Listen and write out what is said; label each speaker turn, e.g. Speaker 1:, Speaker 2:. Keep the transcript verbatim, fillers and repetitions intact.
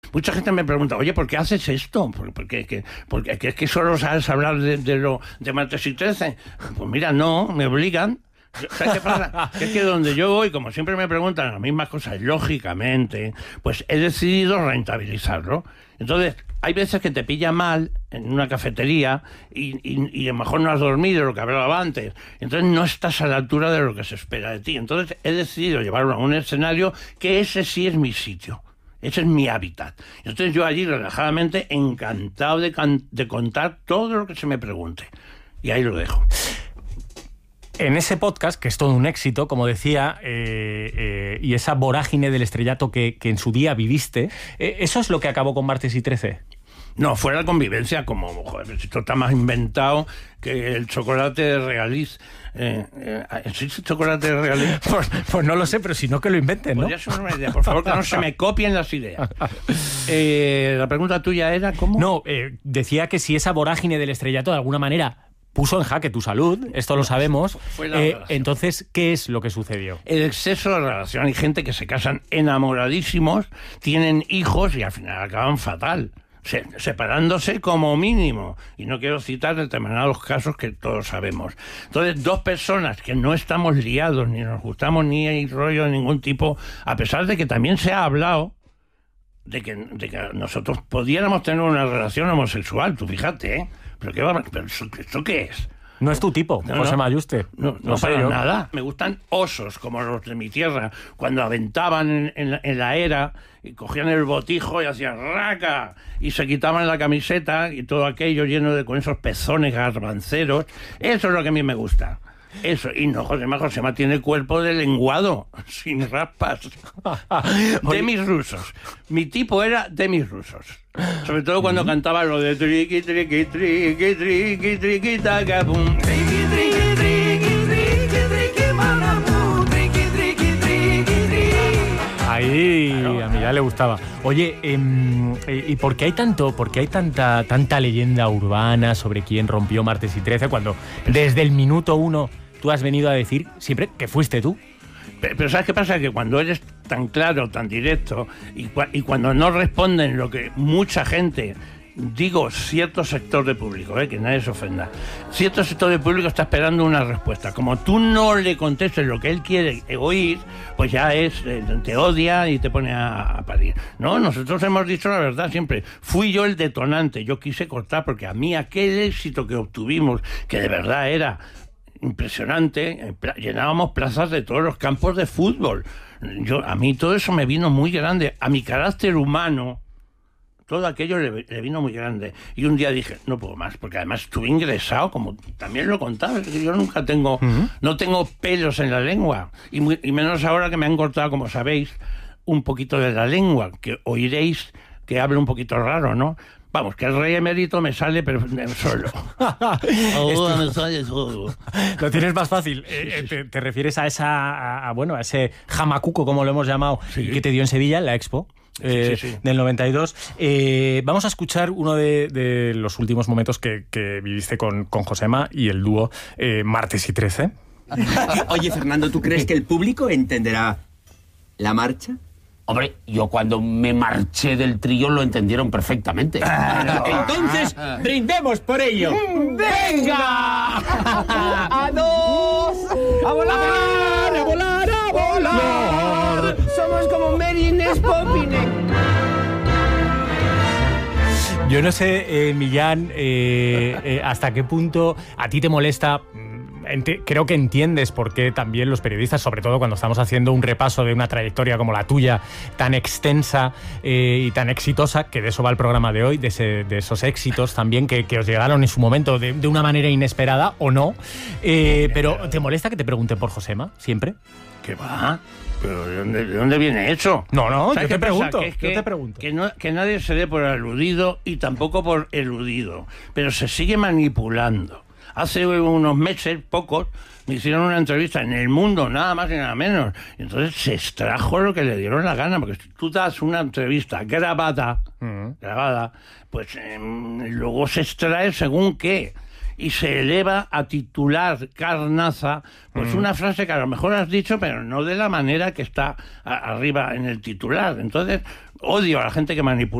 Speaker 1: mucha gente me pregunta, oye, ¿por qué haces esto? ¿Por, por qué, que, porque es que solo sabes hablar de, de lo de martes y trece? Pues mira, no, me obligan. ¿Sabes qué pasa? Que es que donde yo voy, como siempre me preguntan las mismas cosas, lógicamente, pues he decidido rentabilizarlo. Entonces, hay veces que te pilla mal en una cafetería y, y, y a lo mejor no has dormido, lo que hablaba antes. Entonces no estás a la altura de lo que se espera de ti. Entonces he decidido llevarlo a un escenario que ese sí es mi sitio. Ese es mi hábitat. Entonces yo allí relajadamente encantado de, can- de contar todo lo que se me pregunte. Y ahí lo dejo.
Speaker 2: En ese podcast, que es todo un éxito, como decía, eh, eh, y esa vorágine del estrellato que, que en su día viviste, eh, ¿eso es lo que acabó con Martes y trece?
Speaker 1: No, fue la convivencia, como, joder, esto está más inventado que el chocolate de Regaliz. Eh, eh, ¿Existe chocolate de Regaliz?
Speaker 2: Pues, pues no lo sé, pero si no, que lo inventen, ¿no?
Speaker 1: Podría ser una idea, por favor, que no se me copien las ideas. Eh, la pregunta tuya era, ¿cómo?
Speaker 2: No, eh, decía que si esa vorágine del estrellato de alguna manera puso en jaque tu salud, esto lo sabemos. Eh, entonces, ¿qué es lo que sucedió?
Speaker 1: El exceso de relación. Hay gente que se casan enamoradísimos, tienen hijos y al final acaban fatal, se, separándose como mínimo. Y no quiero citar determinados casos que todos sabemos. Entonces, dos personas que no estamos liados, ni nos gustamos, ni hay rollo de ningún tipo, a pesar de que también se ha hablado de que, de que nosotros pudiéramos tener una relación homosexual, tú fíjate, ¿eh? ¿Pero qué va? ¿Pero eso, ¿esto qué es?
Speaker 2: No es tu tipo,
Speaker 1: no,
Speaker 2: José
Speaker 1: no,
Speaker 2: Mayuste.
Speaker 1: No, no, no para yo. nada. Me gustan osos, como los de mi tierra, cuando aventaban en, en, la, en la era y cogían el botijo y hacían raca y se quitaban la camiseta y todo aquello lleno de con esos pezones garbanceros. Eso es lo que a mí me gusta. Eso, y no, Josema, Josema tiene cuerpo de lenguado, sin raspas. De mis rusos. Mi tipo era de mis rusos. Sobre todo cuando mm-hmm. cantaba lo de triqui, triqui, triqui, triqui, triqui, tacapum. Triqui, triqui, triqui, triqui, triqui, manapum. Triqui, triqui, triqui, triqui.
Speaker 2: Ahí claro, a mí ya le gustaba. Oye, eh, ¿y por qué hay tanto, por qué hay tanta, tanta leyenda urbana sobre quién rompió Martes y trece cuando desde el minuto uno tú has venido a decir siempre que fuiste tú?
Speaker 1: Pero, pero ¿sabes qué pasa? Que cuando eres tan claro, tan directo, y, y cuando no responden lo que mucha gente, digo cierto sector de público, ¿eh? Que nadie se ofenda, cierto sector de público está esperando una respuesta. Como tú no le contestes lo que él quiere oír, pues ya es, eh, te odia y te pone a, a parir. No, nosotros hemos dicho la verdad siempre. Fui yo el detonante, yo quise cortar porque a mí aquel éxito que obtuvimos, que de verdad era impresionante, llenábamos plazas de todos los campos de fútbol. Yo, a mí todo eso me vino muy grande, a mi carácter humano, todo aquello le, le vino muy grande. Y un día dije, no puedo más, porque además estuve ingresado, como también lo contaba, que yo nunca tengo, uh-huh. no tengo pelos en la lengua, y, muy, y menos ahora que me han cortado, como sabéis, un poquito de la lengua, que oiréis que hable un poquito raro, ¿no? Vamos, que el rey emérito me sale pero solo.
Speaker 2: Ahora me sale solo. Lo tienes más fácil. Eh, sí, sí. Te, te refieres a esa, a, a, bueno, a ese jamacuco, como lo hemos llamado, sí. que te dio en Sevilla, en la Expo. Eh, sí, sí, sí. Del noventa y dos. Eh, vamos a escuchar uno de, de los últimos momentos que, que viviste con, con Josema y el dúo eh, Martes y trece.
Speaker 3: Oye, Fernando, ¿tú crees que el público entenderá la marcha?
Speaker 4: Hombre, yo cuando me marché del trío lo entendieron perfectamente.
Speaker 3: Entonces, brindemos por ello.
Speaker 4: ¡Venga! ¡A dos! ¡A volar! ¡A volar! ¡A volar!
Speaker 3: Somos como Merines Popine.
Speaker 2: Yo no sé, eh, Millán, eh, eh, hasta qué punto a ti te molesta. Enti- creo que entiendes por qué también los periodistas, sobre todo cuando estamos haciendo un repaso de una trayectoria como la tuya, tan extensa eh, y tan exitosa, que de eso va el programa de hoy, de, ese, de esos éxitos también que, que os llegaron en su momento de, de una manera inesperada o no. Eh, pero ¿te molesta que te pregunten por Josema siempre?
Speaker 1: ¿Qué va? ¿Pero de dónde, de dónde viene eso?
Speaker 2: No, no, yo te, pregunto,
Speaker 1: que es que,
Speaker 2: yo te pregunto.
Speaker 1: Que, no, que nadie se dé por aludido y tampoco por eludido, pero se sigue manipulando. Hace unos meses, pocos, me hicieron una entrevista en El Mundo, nada más y nada menos. Y entonces se extrajo lo que le dieron la gana, porque si tú das una entrevista grabada, uh-huh. grabada, pues eh, luego se extrae según qué. Y se eleva a titular carnaza, pues uh-huh. una frase que a lo mejor has dicho, pero no de la manera que está a- arriba en el titular. Entonces, odio a la gente que manipula.